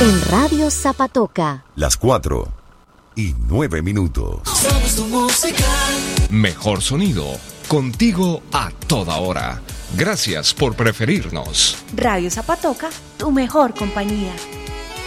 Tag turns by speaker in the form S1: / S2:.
S1: En Radio Zapatoca.
S2: Las 4:09.
S3: Somos tu música.
S4: Mejor sonido, contigo a toda hora. Gracias por preferirnos.
S5: Radio Zapatoca, tu mejor compañía.